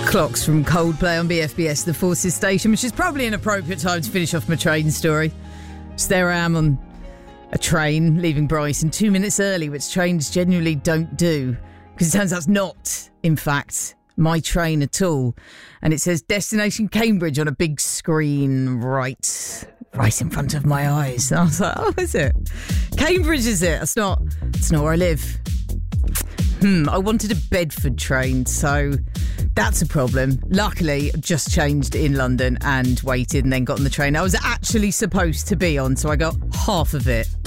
Clocks from Coldplay on BFBS, the Forces station, which is probably an appropriate time to finish off my train story. So there I am on a train leaving Brighton 2 minutes early, which trains genuinely don't do, because it turns out it's not, in fact, my train at all. And it says destination Cambridge on a big screen right in front of my eyes. And I was like, oh, is it? Cambridge, is it? It's not where I live. I wanted a Bedford train, so that's a problem. Luckily, I've just changed in London and waited and then got on the train I was actually supposed to be on, so I got half of it.